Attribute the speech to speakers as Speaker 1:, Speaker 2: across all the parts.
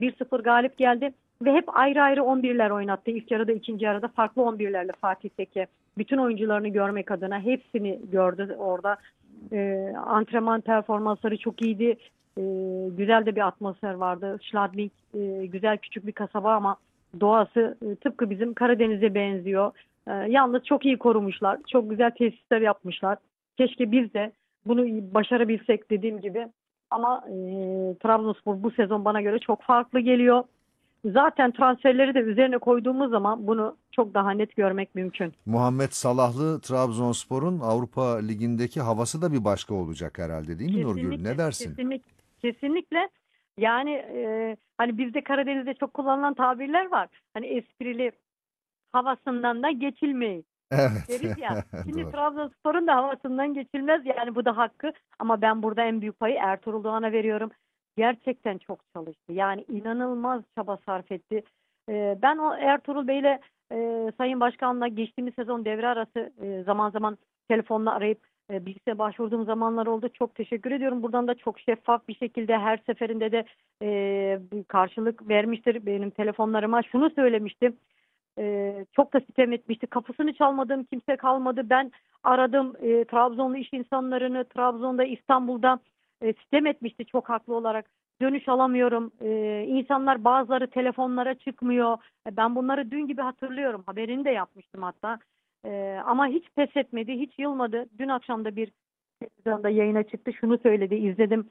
Speaker 1: 1-0 galip geldi ve hep ayrı ayrı 11'ler oynattı. İlk yarıda, ikinci yarıda farklı 11'lerle Fatih Tekke. Bütün oyuncularını görmek adına hepsini gördü orada. Antrenman performansları çok iyiydi. Güzel de bir atmosfer vardı. Schladming güzel küçük bir kasaba ama doğası tıpkı bizim Karadeniz'e benziyor. Yalnız çok iyi korumuşlar. Çok güzel tesisler yapmışlar. Keşke biz de bunu başarabilsek dediğim gibi. Ama Trabzonspor bu sezon bana göre çok farklı geliyor. Zaten transferleri de üzerine koyduğumuz zaman bunu çok daha net görmek mümkün.
Speaker 2: Muhammed Salahlı Trabzonspor'un Avrupa Ligi'ndeki havası da bir başka olacak herhalde, değil mi Nurgül? Ne
Speaker 1: Kesinlikle,
Speaker 2: dersin?
Speaker 1: kesinlikle, kesinlikle. Yani hani bizde Karadeniz'de çok kullanılan tabirler var. Hani esprili havasından da geçilmeyin
Speaker 2: Evet.
Speaker 1: deriz ya. Şimdi
Speaker 2: Doğru.
Speaker 1: Trabzonspor'un da havasından geçilmez yani bu da hakkı. Ama ben burada en büyük payı Ertuğrul Doğan'a veriyorum. Gerçekten çok çalıştı. Yani inanılmaz çaba sarf etti. Ben o Ertuğrul Bey'le Sayın Başkan'la geçtiğimiz sezon devre arası zaman zaman telefonla arayıp bilgisayara başvurduğum zamanlar oldu. Çok teşekkür ediyorum. Buradan da çok şeffaf bir şekilde her seferinde de bir karşılık vermiştir benim telefonlarıma. Şunu söylemiştim. Çok da sitem etmişti. Kapısını çalmadığım kimse kalmadı. Ben aradım Trabzonlu iş insanlarını, Trabzon'da, İstanbul'da sitem etmişti çok haklı olarak. Dönüş alamıyorum. İnsanlar bazıları telefonlara çıkmıyor. Ben bunları dün gibi hatırlıyorum. Haberini de yapmıştım hatta. Ama hiç pes etmedi, hiç yılmadı. Dün akşam da bir televizyonda yayına çıktı. Şunu söyledi, izledim.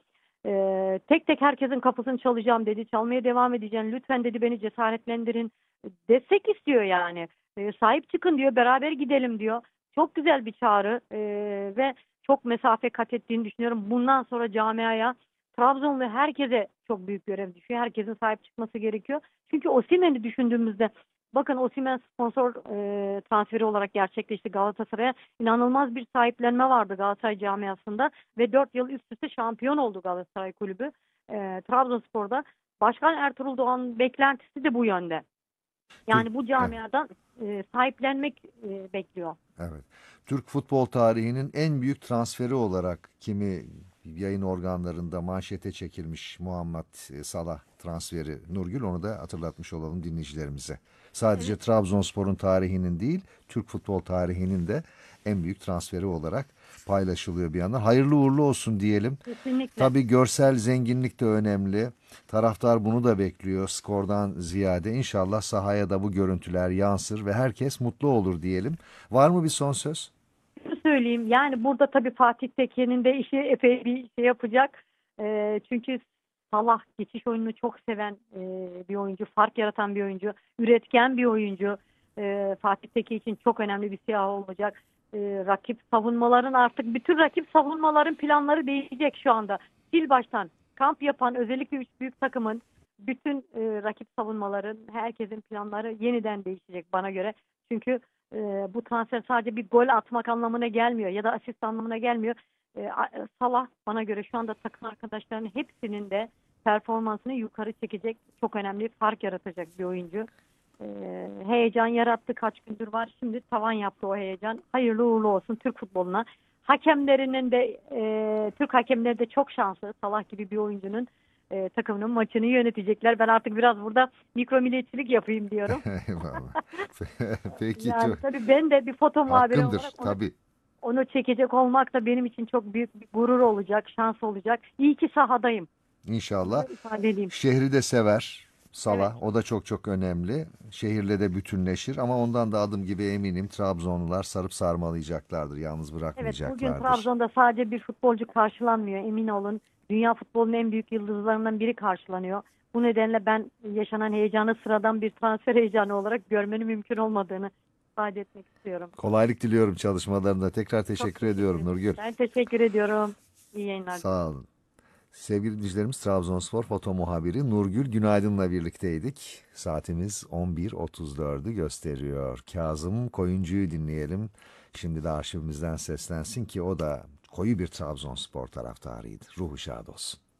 Speaker 1: Tek tek herkesin kapısını çalacağım dedi. Çalmaya devam edeceğim. Lütfen dedi beni cesaretlendirin. Destek istiyor yani. Sahip çıkın diyor. Beraber gidelim diyor. Çok güzel bir çağrı ve çok mesafe kat ettiğini düşünüyorum. Bundan sonra camiaya Trabzonlu herkese çok büyük görev düşüyor. Herkesin sahip çıkması gerekiyor. Çünkü Osimhen'i düşündüğümüzde bakın Osimhen sponsor transferi olarak gerçekleşti Galatasaray'a. İnanılmaz bir sahiplenme vardı Galatasaray camiasında ve 4 yıl üst üste şampiyon oldu Galatasaray Kulübü. Trabzonspor'da. Başkan Ertuğrul Doğan'ın beklentisi de bu yönde.
Speaker 2: Türk,
Speaker 1: Yani bu
Speaker 2: evet,
Speaker 1: camiadan sahiplenmek bekliyor.
Speaker 2: evet. Türk futbol tarihinin en büyük transferi olarak kimi yayın organlarında manşete çekilmiş Muhammed Salah transferi Nurgül, onu da hatırlatmış olalım dinleyicilerimize. Sadece
Speaker 1: Evet,
Speaker 2: Trabzonspor'un tarihinin değil, Türk futbol tarihinin de en büyük transferi olarak paylaşılıyor bir yandan. Hayırlı uğurlu olsun diyelim.
Speaker 1: kesinlikle.
Speaker 2: Tabii görsel zenginlik de önemli. Taraftar bunu da bekliyor skordan ziyade. İnşallah sahaya da bu görüntüler yansır ve herkes mutlu olur diyelim. Var mı bir son söz?
Speaker 1: Şunu söyleyeyim yani burada tabii Fatih Tekke'nin de işi epey bir şey yapacak. Çünkü Salah geçiş oyununu çok seven bir oyuncu, fark yaratan bir oyuncu, üretken bir oyuncu. Fatih Tekke için çok önemli bir silah olacak. Rakip savunmaların artık bütün rakip savunmaların planları değişecek şu anda. Sil baştan kamp yapan özellikle üç büyük takımın bütün rakip savunmaların herkesin planları yeniden değişecek bana göre. Çünkü bu transfer sadece bir gol atmak anlamına gelmiyor ya da asist anlamına gelmiyor. Salah bana göre şu anda takım arkadaşlarının hepsinin de performansını yukarı çekecek çok önemli fark yaratacak bir oyuncu. Heyecan yarattı kaç gündür var. Şimdi tavan yaptı o heyecan. Hayırlı uğurlu olsun Türk futboluna. Hakemlerinin de Türk hakemleri de çok şanslı. Salah gibi bir oyuncunun takımının maçını yönetecekler. Ben artık biraz burada mikro milliyetçilik yapayım diyorum.
Speaker 2: Eyvallah. Peki,
Speaker 1: Yani tabii ben de bir foto muhabiri
Speaker 2: hakkındır
Speaker 1: olarak
Speaker 2: tabii.
Speaker 1: onu çekecek olmak da benim için çok büyük bir gurur olacak, şans olacak. İyi ki sahadayım. Bunu
Speaker 2: İnşallah.
Speaker 1: da ifade edeyim.
Speaker 2: Şehri de sever
Speaker 1: Evet.
Speaker 2: Salah. O da çok çok önemli. Şehirle de bütünleşir ama ondan da adım gibi eminim Trabzonlular sarıp sarmalayacaklardır. Yalnız
Speaker 1: Evet, bugün
Speaker 2: bırakmayacaklardır.
Speaker 1: Trabzon'da sadece bir futbolcu karşılanmıyor. Emin olun. Dünya futbolunun en büyük yıldızlarından biri karşılanıyor. Bu nedenle ben yaşanan heyecanı sıradan bir transfer heyecanı olarak görmenin mümkün olmadığını ifade etmek istiyorum.
Speaker 2: Kolaylık diliyorum çalışmalarında. Tekrar
Speaker 1: Çok
Speaker 2: teşekkür
Speaker 1: teşekkür
Speaker 2: ediyorum
Speaker 1: ederim.
Speaker 2: Nurgül.
Speaker 1: Ben teşekkür ediyorum. İyi yayınlar
Speaker 2: Sağ
Speaker 1: diliyorum.
Speaker 2: olun. Sevgili dinleyicilerimiz, Trabzonspor foto muhabiri Nurgül Günaydın'la birlikteydik. Saatimiz 11.34'ü gösteriyor. Kazım Koyuncu'yu dinleyelim. Şimdi de arşivimizden seslensin ki o da koyu bir Trabzonspor taraftarıydı. Ruhu şad olsun.